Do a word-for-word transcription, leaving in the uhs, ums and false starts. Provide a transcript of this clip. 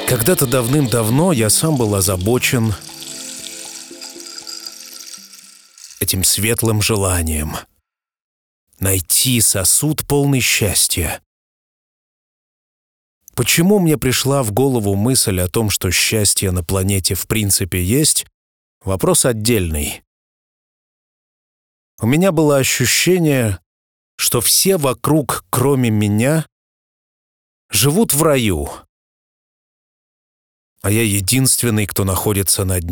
Когда-то давным-давно я сам был озабочен этим светлым желанием найти сосуд, полный счастья. Почему мне пришла в голову мысль о том, что счастье на планете в принципе есть, вопрос отдельный. У меня было ощущение, что все вокруг, кроме меня, живут в раю, а я единственный, кто находится на дне.